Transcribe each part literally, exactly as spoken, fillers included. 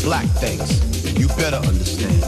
black things, you better understand.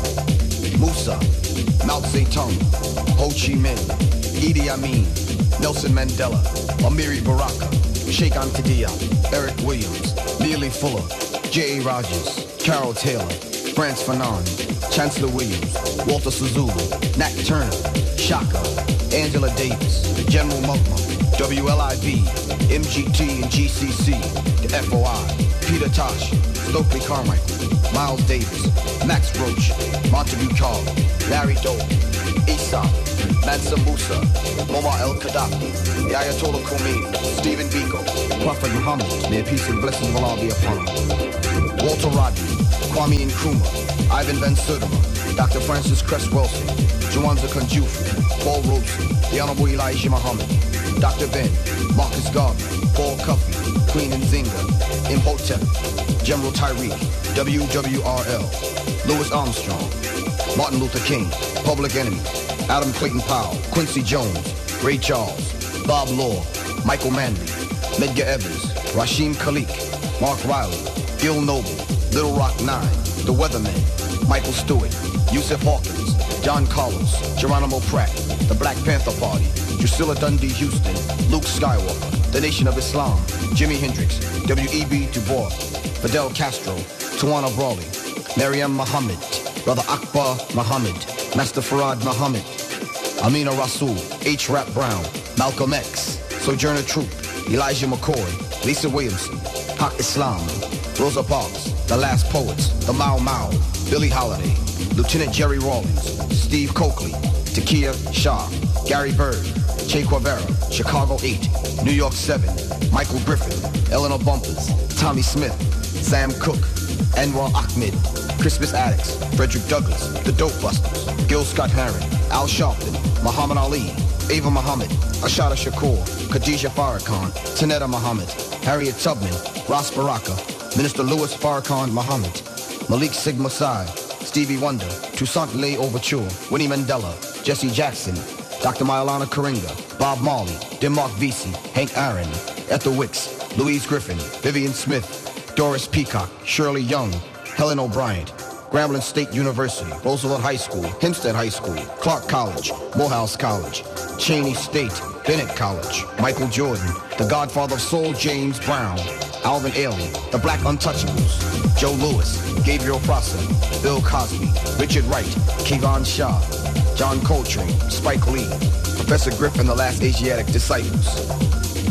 Musa, Mao Zedong, Ho Chi Minh, Idi Amin, Nelson Mandela, Amiri Baraka, Sheikh Anta Diop, Eric Williams, Neely Fuller, J A. Rogers, Carol Taylor, Frantz Fanon, Chancellor Williams, Walter Suzulu, Nat Turner, Shaka, Angela Davis, General Mugma, W L I B, M G T and G C C, the F O I, Peter Tosh, Stokely Carmichael, Miles Davis, Max Roach, Montague Carr, Larry Doe, Aesop, Mansa Musa, Muammar el-Gaddafi, the Ayatollah Khomeini, Stephen Biko, Prophet Muhammad, may peace and blessings of Allah be upon him, Walter Rodney, Kwame Nkrumah, Ivan Van Sertima, Doctor Francis Cress Wilson, Juwanza Kunjufu, Paul Robeson, the Honorable Elijah Muhammad, Doctor Ben, Marcus Garvey, Paul Cuffey, Queen Nzinga, Imhotep, General Tyreek, W W R L, Louis Armstrong, Martin Luther King, Public Enemy, Adam Clayton Powell, Quincy Jones, Ray Charles, Bob Law, Michael Manley, Medgar Evers, Rasheem Khalik, Mark Riley, Gil Noble, Little Rock Nine, The Weathermen, Michael Stewart, Yusuf Hawkins, John Carlos, Geronimo Pratt, The Black Panther Party, Drusilla Dundee Houston, Luke Skywalker, The Nation of Islam, Jimi Hendrix, W E B Du Bois, Fidel Castro, Tawana Brawley, Maryam Muhammad, Brother Akbar Muhammad, Master Farad Muhammad, Amina Rasul, H. Rap Brown, Malcolm X, Sojourner Truth, Elijah McCoy, Lisa Williamson, Haq Islam, Rosa Parks, The Last Poets, The Mau Mau, Billie Holiday, Lieutenant Jerry Rawlings, Steve Coakley, Takia Shah, Gary Bird, Che Guevara, Chicago eight, New York seven, Michael Griffin, Eleanor Bumpers, Tommy Smith, Sam Cooke, Anwar Ahmed, Crispus Attucks, Frederick Douglass, The Dope Busters, Gil Scott-Heron, Al Sharpton, Muhammad Ali, Ava Muhammad, Ashada Shakur, Khadijah Farrakhan, Tanetta Muhammad, Harriet Tubman, Ras Baraka, Minister Louis Farrakhan Muhammad, Malik Sigma Sai, Stevie Wonder, Toussaint Lay Overture, Winnie Mandela, Jesse Jackson, Doctor Maulana Karenga, Bob Marley, Denmark Vesey, Hank Aaron, Ethel Wicks, Louise Griffin, Vivian Smith, Doris Peacock, Shirley Young, Helen O'Brien, Grambling State University, Roosevelt High School, Hempstead High School, Clark College, Morehouse College, Cheney State, Bennett College, Michael Jordan, the Godfather of Soul, James Brown, Alvin Ailey, the Black Untouchables, Joe Lewis, Gabriel Prosser, Bill Cosby, Richard Wright, Kevon Shaw, John Coltrane, Spike Lee, Professor Griffin, the Last Asiatic Disciples,